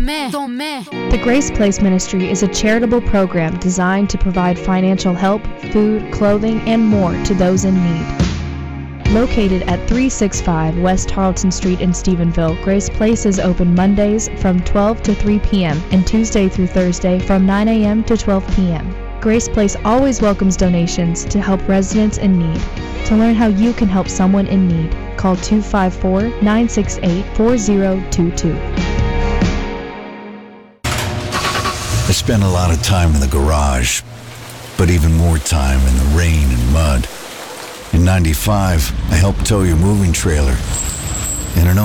The Grace Place Ministry is a charitable program designed to provide financial help, food, clothing, and more to those in need. Located at 365 West Tarleton Street in Stephenville, Grace Place is open Mondays from 12 to 3 p.m. and Tuesday through Thursday from 9 a.m. to 12 p.m. Grace Place always welcomes donations to help residents in need. To learn how you can help someone in need, call 254-968-4022. I spent a lot of time in the garage, but even more time in the rain and mud. In '95, I helped tow your moving trailer. In an